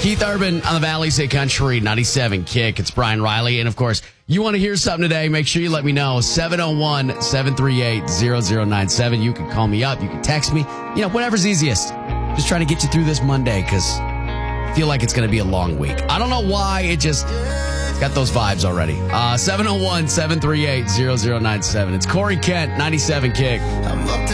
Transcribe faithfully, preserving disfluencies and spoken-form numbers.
Keith Urban on the Valley Say Country ninety-seven Kick. It's Brian Riley. And, of course, you want to hear something today, make sure you let me know. seven oh one, seven three eight, zero zero nine seven. You can call me up. You can text me. You know, whatever's easiest. Just trying to get you through this Monday because I feel like it's going to be a long week. I don't know why. It just it's got those vibes already. Uh, seven oh one, seven three eight, zero zero nine seven. It's Corey Kent, ninety-seven Kick. I'm up to